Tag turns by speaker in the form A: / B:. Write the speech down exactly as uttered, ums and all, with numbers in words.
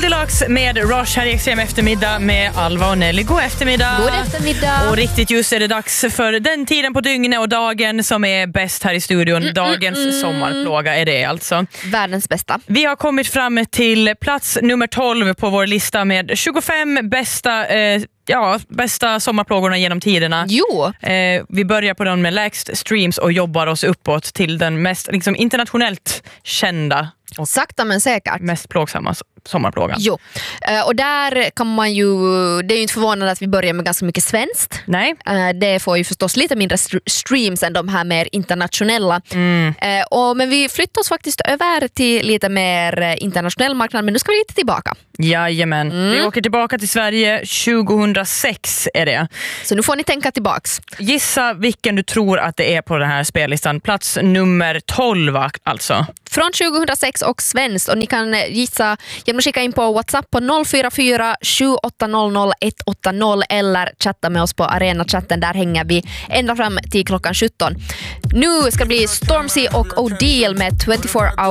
A: Goldilocks med Rush här i Extrem eftermiddag med Alva och Nelly. God eftermiddag.
B: God eftermiddag.
A: Och riktigt just är det dags för den tiden på dygnet och dagen som är bäst här i studion. Mm, Dagens mm, mm. sommarplåga är det alltså.
B: Världens bästa.
A: Vi har kommit fram till plats nummer tolv på vår lista med tjugofem bästa eh, Ja, bästa sommarplågorna genom tiderna.
B: Jo.
A: Eh, vi börjar på den med lägst streams och jobbar oss uppåt till den mest liksom, internationellt kända och
B: sakta men säkert
A: mest plågsamma sommarplågan.
B: Jo, uh, och där kan man ju, det är ju inte förvånande att vi börjar med ganska mycket svenskt.
A: Nej.
B: Uh, det får ju förstås lite mindre st- streams än de här mer internationella.
A: Mm.
B: Uh, och, men vi flyttar oss faktiskt över till lite mer internationell marknad, men nu ska vi lite tillbaka.
A: Jajamän, mm. vi åker tillbaka till Sverige tjugohundrasex är det.
B: Så nu får ni tänka tillbaks.
A: Gissa vilken du tror att det är på den här spellistan. Plats nummer tolv alltså.
B: Från tjugohundrasex och svenskt, och ni kan gissa genom att skicka in på WhatsApp på noll fyra fyra sju åtta noll noll ett åtta noll eller chatta med oss på Arena-chatten. Där hänger vi ända fram till klockan sjutton. Nu ska det bli Stormzy och O'Deal med twenty-four hours